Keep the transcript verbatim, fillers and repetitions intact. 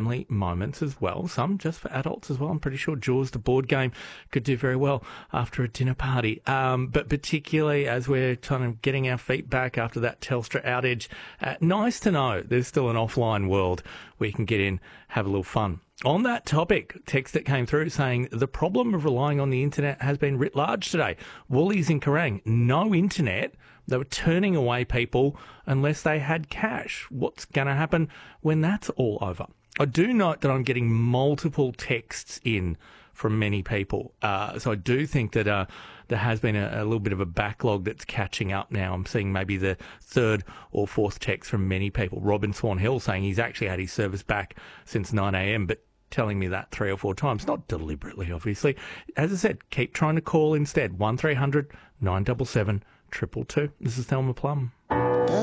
family moments as well, some just for adults as well. I'm pretty sure Jaws, the board game, could do very well after a dinner party. Um, but particularly as we're kind of getting our feet back after that Telstra outage, uh, nice to know there's still an offline world where you can get in, have a little fun. On that topic, text that came through saying the problem of relying on the internet has been writ large today. Woolies in Kerrang, no internet. They were turning away people unless they had cash. What's going to happen when that's all over? I do note that I'm getting multiple texts in from many people. Uh, so I do think that uh, there has been a, a little bit of a backlog that's catching up now. I'm seeing maybe the third or fourth text from many people. Robin Swan Hill saying he's actually had his service back since nine a.m, but telling me that three or four times, not deliberately, obviously. As I said, keep trying to call instead. one three hundred nine seven seven two two two. This is Thelma Plum.